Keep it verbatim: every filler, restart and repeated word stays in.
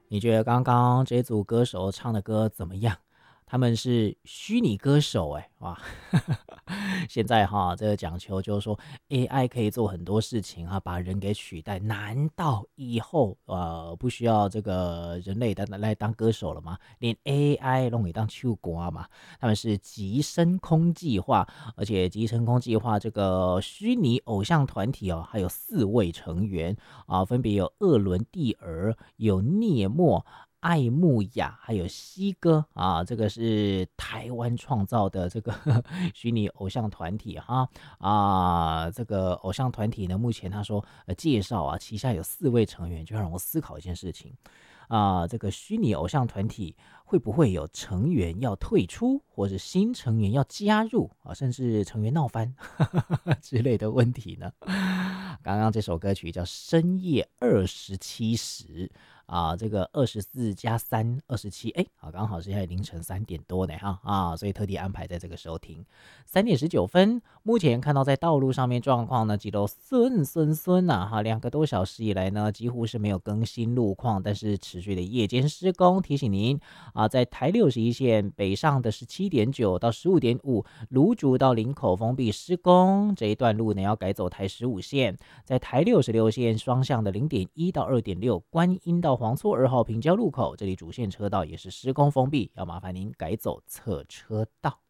你觉得刚刚这组歌手唱的歌怎么样？他们是虚拟歌手哎，哇！现在哈，这个讲求就是说，A I 可以做很多事情啊，把人给取代。难道以后呃不需要这个人类的来当歌手了吗？连 A I 都可以当秋瓜嘛？他们是极深空计划，而且极深空计划这个虚拟偶像团体哦，还有四位成员啊，分别有鄂伦蒂尔、有聂默、艾慕雅还有西哥啊，这个是台湾创造的这个虚拟偶像团体哈啊，这个偶像团体呢，目前他说呃介绍啊，旗下有四位成员，就让我思考一件事情啊，这个虚拟偶像团体会不会有成员要退出，或者新成员要加入啊，甚至成员闹翻之类的问题呢？刚刚这首歌曲叫《深夜二十七时》啊，这个二十四加三二十七，哎，好，刚好是现在凌晨三点多呢哈啊，所以特地安排在这个时候听。三点十九分，目前看到在道路上面状况呢，几都顺顺顺呐哈，两个多小时以来呢，几乎是没有更新路况，但是持续的夜间施工，提醒您啊，在台六十一线北上的十七点九到十五点五，芦竹到林口封闭施工，这一段路呢要改走台十五线。在台六十六线双向的零点一到二点六，观音到黄厝二号平交路口，这里主线车道也是施工封闭，要麻烦您改走侧车道。